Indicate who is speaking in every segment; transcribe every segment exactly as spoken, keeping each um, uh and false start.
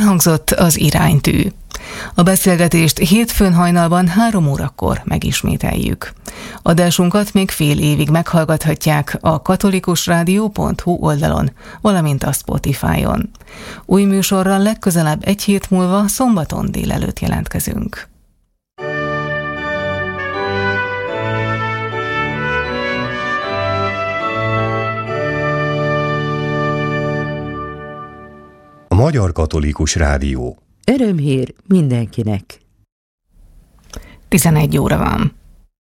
Speaker 1: Elhangzott az iránytű. A beszélgetést hétfőn hajnalban három órakor megismételjük. Adásunkat még fél évig meghallgathatják a katolikusrádió pont hu oldalon, valamint a Spotify-on. Új műsorral legközelebb egy hét múlva szombaton délelőtt jelentkezünk.
Speaker 2: A Magyar Katolikus Rádió.
Speaker 3: Örömhír mindenkinek.
Speaker 1: tizenegy óra van.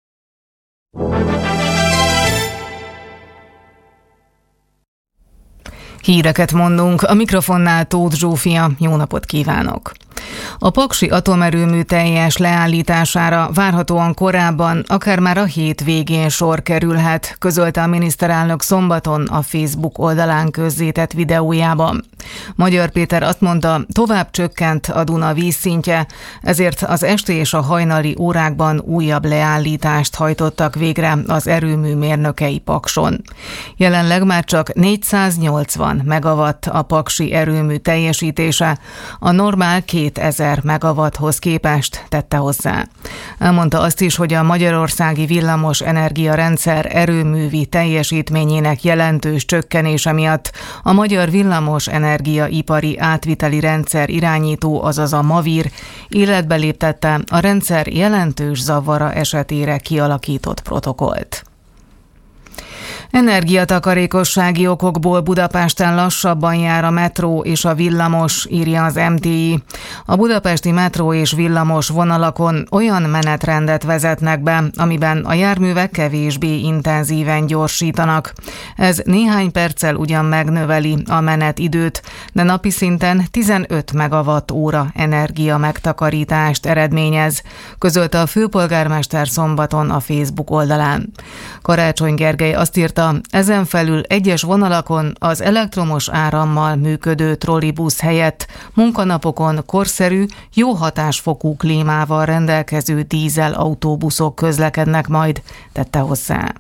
Speaker 1: Híreket mondunk, a mikrofonnál Tóth Zsófia, jó napot kívánok! A paksi atomerőmű teljes leállítására várhatóan korábban, akár már a hét végén sor kerülhet, közölte a miniszterelnök szombaton a Facebook oldalán közzétett videójában. Magyar Péter azt mondta, tovább csökkent a Duna vízszintje, ezért az esti és a hajnali órákban újabb leállítást hajtottak végre az erőmű mérnökei Pakson. Jelenleg már csak négyszáznyolcvan megawatt a paksi erőmű teljesítése, a normál kétezer megawatthoz képest, tette hozzá. Elmondta azt is, hogy a magyarországi villamos energiarendszer erőművi teljesítményének jelentős csökkenése miatt a Magyar Villamos Energiaipari Átviteli Rendszer irányító, azaz a MAVIR életbe léptette a rendszer jelentős zavara esetére kialakított protokollt. Energiatakarékossági okokból Budapesten lassabban jár a metró és a villamos, írja az em té i. A budapesti metró és villamos vonalakon olyan menetrendet vezetnek be, amiben a járművek kevésbé intenzíven gyorsítanak. Ez néhány perccel ugyan megnöveli a menetidőt, de napi szinten tizenöt megawatt óra energia megtakarítást eredményez, közölte a főpolgármester szombaton a Facebook oldalán. Karácsony Gergely azt írta, ezen felül egyes vonalakon az elektromos árammal működő trollibusz helyett munkanapokon korszerű, jó hatásfokú klímával rendelkező dízel autóbuszok közlekednek majd, tette hozzá.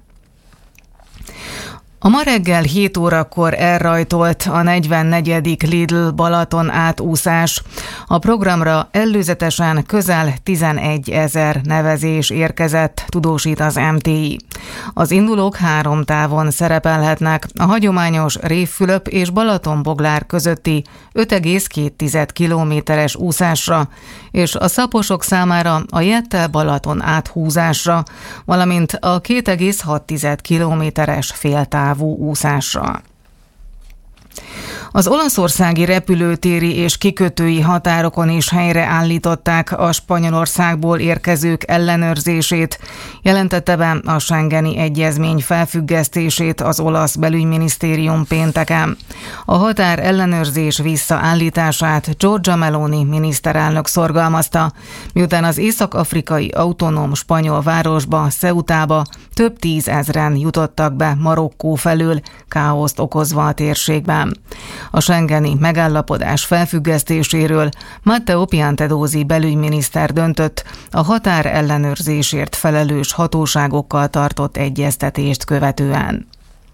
Speaker 1: A ma reggel hét órakor elrajtolt a negyvennegyedik Lidl Balaton átúszás. A programra előzetesen közel tizenegyezer nevezés érkezett, tudósít az em té i. Az indulók három távon szerepelhetnek, a hagyományos Révfülöp és Balatonboglár közötti öt egész két kilométeres úszásra, és a szaposok számára a Jettel Balaton áthúzásra, valamint a két egész hat kilométeres féltáv úszásra. Az olaszországi repülőtéri és kikötői határokon is helyreállították a Spanyolországból érkezők ellenőrzését, jelentette be a Schengeni egyezmény felfüggesztését az olasz belügyminisztérium pénteken. A határ ellenőrzés visszaállítását Giorgia Meloni miniszterelnök szorgalmazta, miután az észak-afrikai autonóm spanyol városba, Ceutába több tízezren jutottak be Marokkó felől, káoszt okozva a térségben. A schengeni megállapodás felfüggesztéséről Matteo Piantedosi belügyminiszter döntött, a határ ellenőrzésért felelős hatóságokkal tartott egyeztetést követően.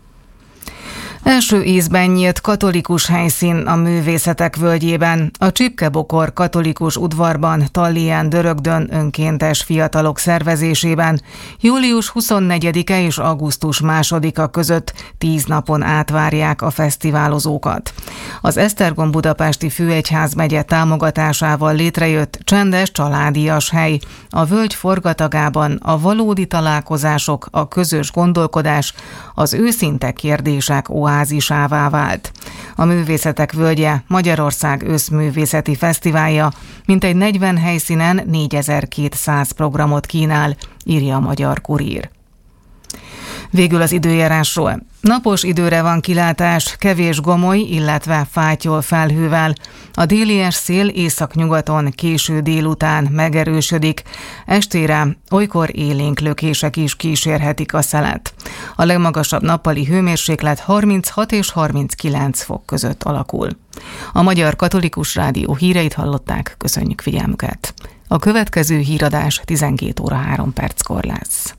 Speaker 1: Első ízben nyílt katolikus helyszín a Művészetek Völgyében, a Csipke-Bokor katolikus udvarban, Tallien-Dörögdön önkéntes fiatalok szervezésében július huszonnegyedike és augusztus másodika között tíz napon át várják a fesztiválozókat. Az Esztergom budapesti főegyházmegye támogatásával létrejött csendes családias hely, a völgy forgatagában a valódi találkozások, a közös gondolkodás, az őszinte kérdések oázisává vált. A Művészetek Völgye Magyarország Összművészeti Fesztiválja mintegy negyven helyszínen négyezer-kétszáz programot kínál, írja a Magyar Kurír. Végül az időjárásról. Napos időre van kilátás, kevés gomoly, illetve fátyol felhővel. A délies szél északnyugaton késő délután megerősödik. Estére olykor élénk lökések is kísérhetik a szelet. A legmagasabb nappali hőmérséklet harminchat és harminckilenc fok között alakul. A Magyar Katolikus Rádió híreit hallották, köszönjük figyelmüket. A következő híradás tizenkét óra három perckor lesz.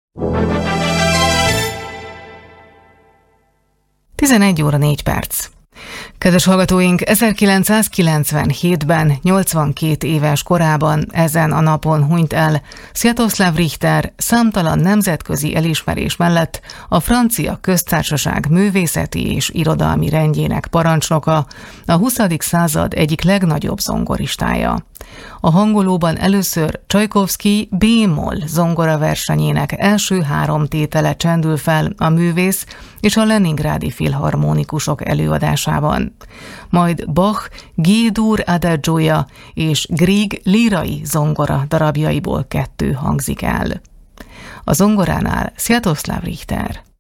Speaker 1: tizenegy óra négy perc. Kedves hallgatóink, ezerkilencszázkilencvenhétben, nyolcvankét éves korában ezen a napon hunyt el Sviatoslav Richter, számtalan nemzetközi elismerés mellett a Francia Köztársaság művészeti és irodalmi rendjének parancsnoka, a huszadik század egyik legnagyobb zongoristája. A hangolóban először Csajkovszky B-moll zongoraversenyének első három tétele csendül fel a művész és a leningrádi filharmonikusok előadásában. Majd Bach G-dur adagiója és Grieg lírai zongora darabjaiból kettő hangzik el. A zongoránál Sviatoslav Richter.